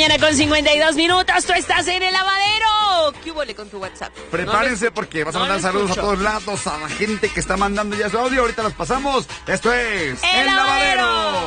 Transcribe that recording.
8:52 Tú estás en El Lavadero. ¿Qué huele con tu WhatsApp? Prepárense porque vas a mandar saludos a todos lados, a la gente que está mandando ya su audio. Ahorita los pasamos. Esto es El Lavadero.